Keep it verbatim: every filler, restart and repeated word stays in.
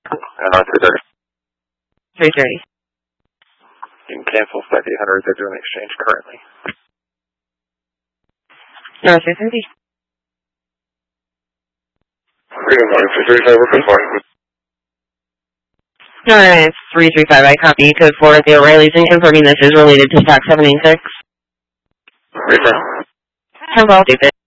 And on three thirty. three thirty. You can cancel Flight eight hundred. They're doing exchange currently. No, three thirty. Freedom one three three five, good morning. Alright, it's three three five. I copy code four at the O'Reilly's and confirming this is related to stock seven eight six. Reason. How about it?